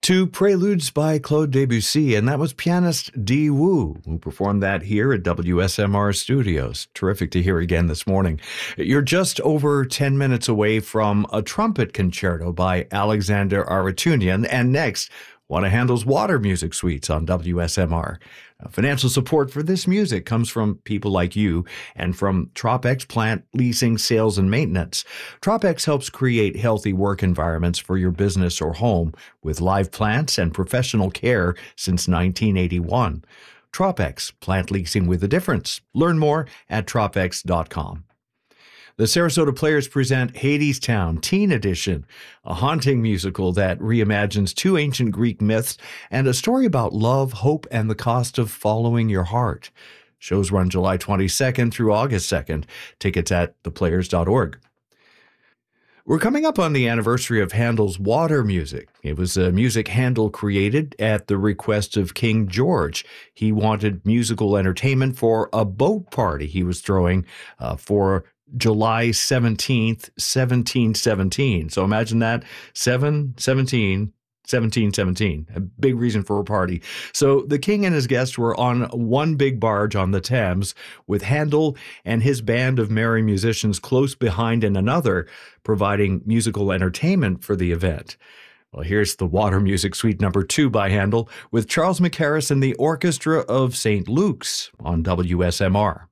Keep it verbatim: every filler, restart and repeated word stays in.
to Preludes by Claude Debussy, and that was pianist Dee Woo, who performed that here at W S M R Studios. Terrific to hear again this morning. You're just over ten minutes away from a trumpet concerto by Alexander Aratunian, and next, one of Handel's Water Music Suites on W S M R. Financial support for this music comes from people like you and from Tropex Plant Leasing, Sales, and Maintenance. Tropex helps create healthy work environments for your business or home with live plants and professional care since nineteen eighty-one. Tropex, plant leasing with a difference. Learn more at tropex dot com. The Sarasota Players present Hadestown Teen Edition, a haunting musical that reimagines two ancient Greek myths and a story about love, hope, and the cost of following your heart. Shows run July twenty-second through August second. Tickets at the players dot org. We're coming up on the anniversary of Handel's Water Music. It was a music Handel created at the request of King George. He wanted musical entertainment for a boat party he was throwing uh, for July seventeenth, seventeen seventeen. So imagine that, seven seventeen, seventeen seventeen, a big reason for a party. So the king and his guests were on one big barge on the Thames, with Handel and his band of merry musicians close behind in another, providing musical entertainment for the event. Well, here's the Water Music Suite number two by Handel with Charles Mackerras and the Orchestra of Saint Luke's on W S M R.